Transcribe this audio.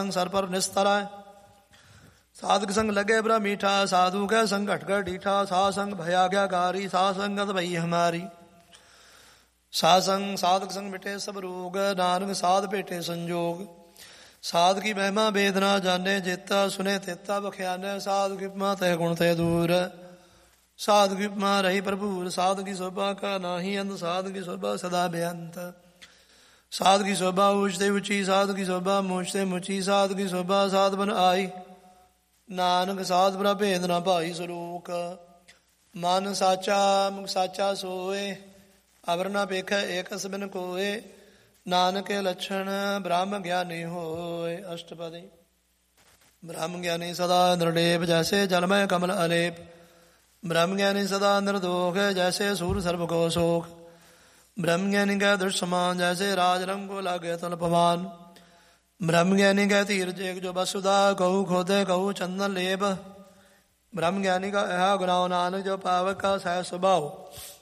Sir पर निस्तरा। साधक संग लगे बड़ा मीठा, साधु के संग घटकर डीठा। सा संग भयाज्ञाकारी, सा संगत भई हमारी। सा संग साधक संग मिटे सब रोग, नानक साध भेटे संजोग। साध की महिमा वेदना जाने, जेता सुने तेता बख्याने। साधु की उपमा तय गुण तय दूर, साधु की उपमा रही प्रभुर। साधु की शोभा का नाही अंत, साधु की शोभा सदा बेअंत। साधु की शोभा ऊंचते ऊंची, साधु की शोभा मूंचते मुची। साधु की शोभा साध बन आई, नानक साध बड़ा भेद न भाई सलोक। मन साचा मुख साचा सोए, अवर न पेख एक बिन कोय। नानक के लक्षण ब्रह्म ज्ञानी होए। अष्टपदी। ब्रह्म ज्ञानी सदा निर्लेप, जैसे जलमय कमल अलेप। ब्रह्म ज्ञानी सदा निर्दोष, जैसे सूर सर्व को शोक। ब्रह्म ज्ञानी का दृश्य समान, जैसे राज रंग को लागे तल्पवान। ब्रह्म ज्ञानी का तीर्थ एक जो वसुधा, कहू खोदे कहू चंदन लेप। ब्रह्म ज्ञानी का यह गुनाह, नानक जो पावक का सह स्वभाव।